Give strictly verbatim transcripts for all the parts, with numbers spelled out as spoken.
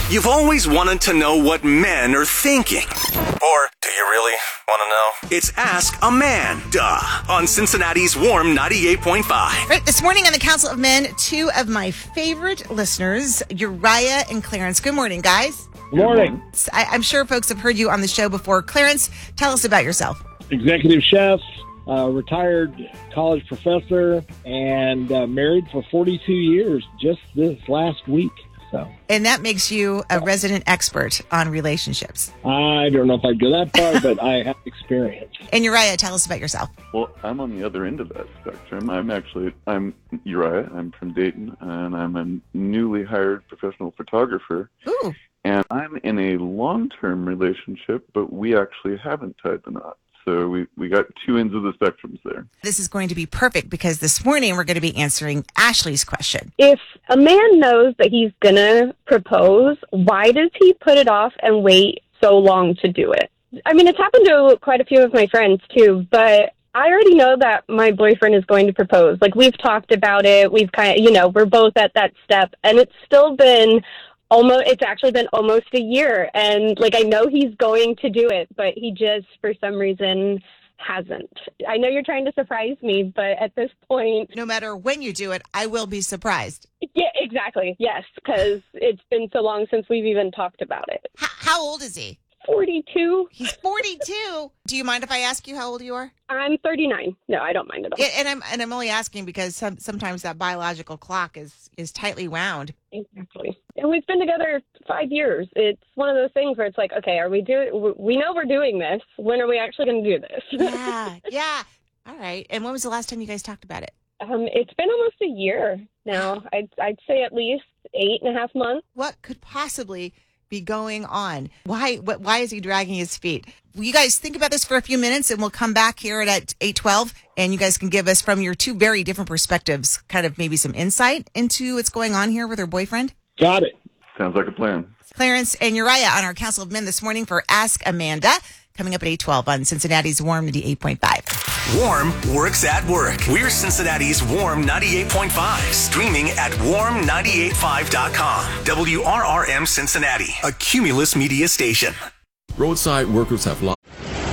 You've always wanted to know what men are thinking. Or do you really want to know? It's Ask a Man, duh, on Cincinnati's Warm ninety-eight point five. Right, this morning on the Council of Men, two of my favorite listeners, Uriah and Clarence. Good morning, guys. Good morning. I, I'm sure folks have heard you on the show before. Clarence, tell us about yourself. Executive chef, uh, retired college professor, and uh, married for forty-two years just this last week. So, and that makes you a resident expert on relationships. I don't know if I'd go that far, but I have experience. And Uriah, tell us about yourself. Well, I'm on the other end of that spectrum. I'm actually, I'm Uriah. I'm from Dayton, and I'm a newly hired professional photographer. Ooh. And I'm in a long-term relationship, but we actually haven't tied the knot. So we, we got two ends of the spectrums there. This is going to be perfect because this morning we're going to be answering Ashley's question. If a man knows that he's going to propose, why does he put it off and wait so long to do it? I mean, it's happened to quite a few of my friends too, but I already know that my boyfriend is going to propose. Like, we've talked about it. We've kind of, you know, we're both at that step, and it's still been Almost, it's actually been almost a year, and like I know he's going to do it, but he just for some reason hasn't. I know you're trying to surprise me, but at this point, no matter when you do it, I will be surprised. Yeah, exactly. Yes, because it's been so long since we've even talked about it. H- how old is he? forty-two. He's forty-two. Do you mind if I ask you how old you are? I'm thirty-nine. No, I don't mind at all. Yeah, and I'm and I'm only asking because some, sometimes that biological clock is is tightly wound. Exactly. And we've been together five years. It's one of those things where it's like, okay, are we doing? We know we're doing this. When are we actually going to do this? Yeah, yeah. All right. And when was the last time you guys talked about it? Um, it's been almost a year now. I'd I'd say at least eight and a half months. What could possibly be going on? Why what, why is he dragging his feet? Will you guys think about this for a few minutes, and we'll come back here at eight twelve, and you guys can give us, from your two very different perspectives, kind of maybe some insight into what's going on here with her boyfriend? Got it. Sounds like a plan. Clarence and Uriah on our Council of Men this morning for Ask Amanda, coming up at eight twelve on Cincinnati's Warm ninety-eight point five. Warm works at work. We're Cincinnati's Warm ninety-eight point five. Streaming at warm nine eight five dot com. W R R M Cincinnati, a Cumulus media station. Roadside workers have lost.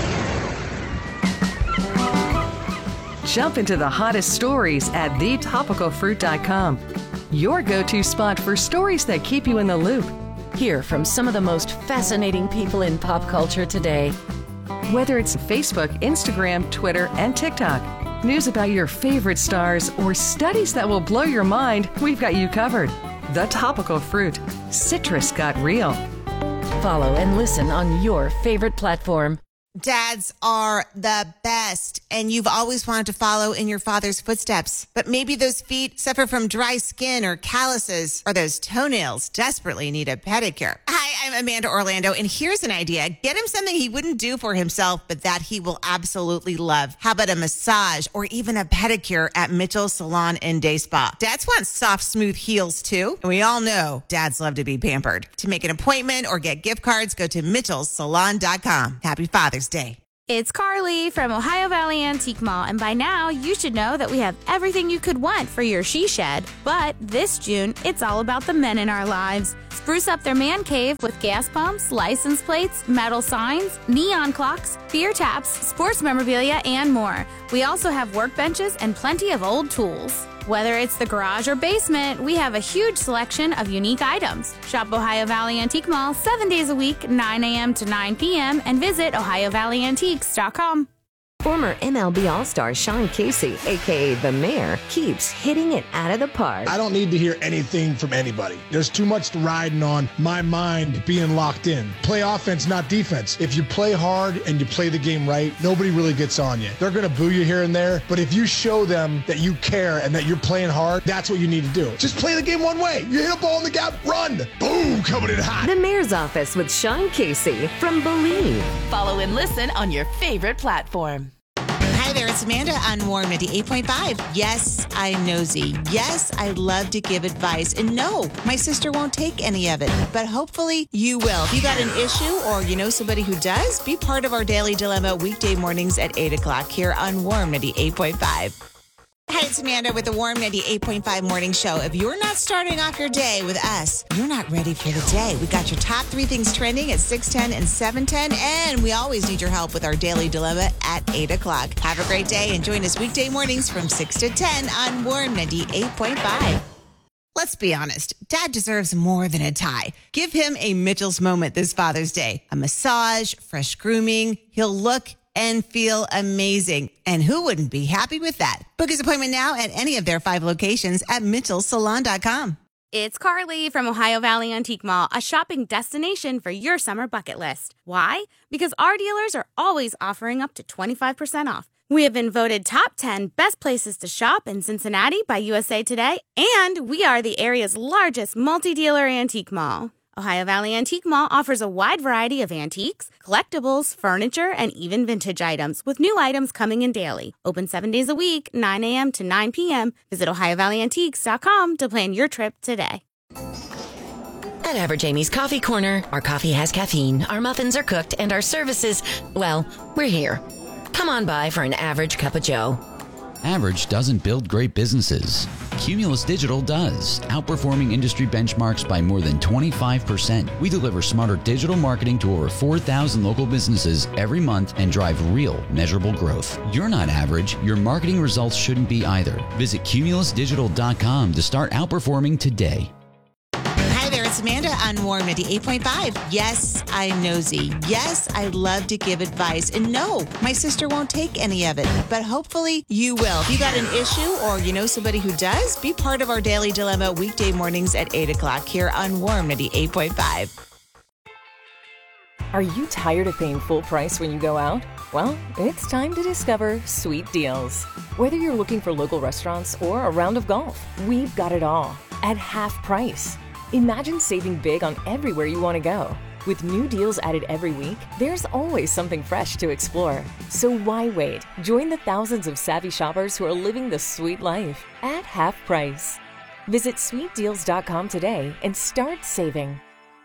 Jump into the hottest stories at the topical fruit dot com. Your go-to spot for stories that keep you in the loop. Hear from some of the most fascinating people in pop culture today. Whether it's Facebook, Instagram, Twitter, and TikTok, news about your favorite stars, or studies that will blow your mind, we've got you covered. The Topical Fruit. Citrus got real. Follow and listen on your favorite platform. Dads are the best, and you've always wanted to follow in your father's footsteps. But maybe those feet suffer from dry skin or calluses, or those toenails desperately need a pedicure. Hi, I'm Amanda Orlando, and here's an idea. Get him something he wouldn't do for himself, but that he will absolutely love. How about a massage or even a pedicure at Mitchell's Salon and Day Spa? Dads want soft, smooth heels, too. And we all know dads love to be pampered. To make an appointment or get gift cards, go to mitchells salon dot com. Happy Father's Day. It's Carly from Ohio Valley Antique Mall, and by now you should know that we have everything you could want for your she shed. But this June, it's all about the men in our lives. Spruce up their man cave with gas pumps, license plates, metal signs, neon clocks, beer taps, sports memorabilia, and more. We also have workbenches and plenty of old tools. Whether it's the garage or basement, we have a huge selection of unique items. Shop Ohio Valley Antique Mall seven days a week, nine a.m. to nine p.m., and visit ohio valley antiques dot com. Former M L B All-Star Sean Casey, a k a. The Mayor, keeps hitting it out of the park. I don't need to hear anything from anybody. There's too much riding on my mind being locked in. Play offense, not defense. If you play hard and you play the game right, nobody really gets on you. They're going to boo you here and there, but if you show them that you care and that you're playing hard, that's what you need to do. Just play the game one way. You hit a ball in the gap, run. Boom, coming in hot. The Mayor's Office with Sean Casey from Believe. Follow and listen on your favorite platform. Hi there, it's Amanda on Warm ninety-eight point five. Yes, I'm nosy. Yes, I love to give advice. And no, my sister won't take any of it. But hopefully you will. If you got an issue or you know somebody who does, be part of our Daily Dilemma weekday mornings at eight o'clock here on Warm ninety-eight point five. Hi, it's Amanda with the Warm ninety-eight point five Morning Show. If you're not starting off your day with us, you're not ready for the day. We got your top three things trending at six ten and seven ten, and we always need your help with our Daily Dilemma at eight o'clock. Have a great day and join us weekday mornings from six to ten on Warm ninety-eight point five. Let's be honest, Dad deserves more than a tie. Give him a Mitchell's moment this Father's Day. A massage, fresh grooming. He'll look and feel amazing. And who wouldn't be happy with that? Book his appointment now at any of their five locations at mitchell salon dot com. It's Carly from Ohio Valley Antique Mall, a shopping destination for your summer bucket list. Why? Because our dealers are always offering up to twenty-five percent off. We have been voted top ten best places to shop in Cincinnati by U S A Today, and we are the area's largest multi-dealer antique mall. Ohio Valley Antique Mall offers a wide variety of antiques, collectibles, furniture, and even vintage items, with new items coming in daily. Open seven days a week, nine a.m. to nine p.m. Visit ohio valley antiques dot com to plan your trip today. At Average Amy's Coffee Corner, our coffee has caffeine, our muffins are cooked, and our services, well, we're here. Come on by for an average cup of joe. Average doesn't build great businesses. Cumulus Digital does, outperforming industry benchmarks by more than twenty-five percent. We deliver smarter digital marketing to over four thousand local businesses every month and drive real, measurable growth. You're not average. Your marketing results shouldn't be either. Visit cumulus digital dot com to start outperforming today. Hi there, it's Amanda on Warm ninety-eight point five. Yes, I'm nosy. Yes, I love to give advice. And no, my sister won't take any of it. But hopefully you will. If you got an issue or you know somebody who does, be part of our Daily Dilemma weekday mornings at eight o'clock here on Warm ninety-eight point five. Are you tired of paying full price when you go out? Well, it's time to discover Sweet Deals. Whether you're looking for local restaurants or a round of golf, we've got it all at half price. Imagine saving big on everywhere you want to go. With new deals added every week, there's always something fresh to explore. So why wait? Join the thousands of savvy shoppers who are living the sweet life at half price. Visit sweet deals dot com today and start saving.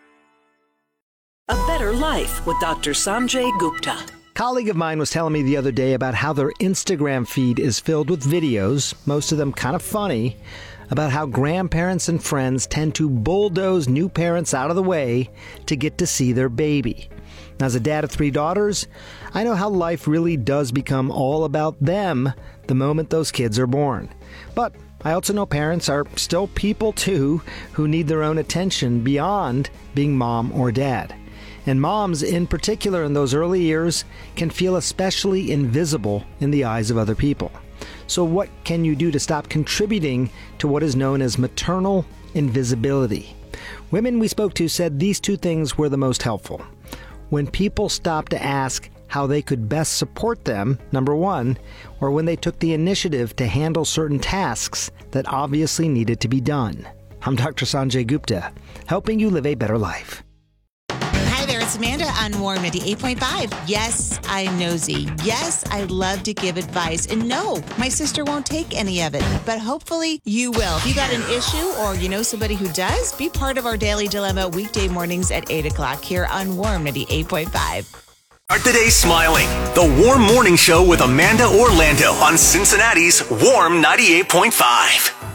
A Better Life with Doctor Sanjay Gupta. A colleague of mine was telling me the other day about how their Instagram feed is filled with videos, most of them kind of funny, about how grandparents and friends tend to bulldoze new parents out of the way to get to see their baby. As a dad of three daughters, I know how life really does become all about them the moment those kids are born. But I also know parents are still people too who need their own attention beyond being mom or dad. And moms, in particular in those early years, can feel especially invisible in the eyes of other people. So what can you do to stop contributing to what is known as maternal invisibility? Women we spoke to said these two things were the most helpful. When people stopped to ask how they could best support them, number one, or when they took the initiative to handle certain tasks that obviously needed to be done. I'm Doctor Sanjay Gupta, helping you live a better life. Hi there, it's Amanda on Warm ninety-eight point five. Yes, I'm nosy. Yes, I love to give advice. And no, my sister won't take any of it. But hopefully you will. If you got an issue or you know somebody who does, be part of our Daily Dilemma weekday mornings at eight o'clock here on Warm ninety-eight point five. Start the day smiling. The Warm Morning Show with Amanda Orlando on Cincinnati's Warm ninety-eight point five.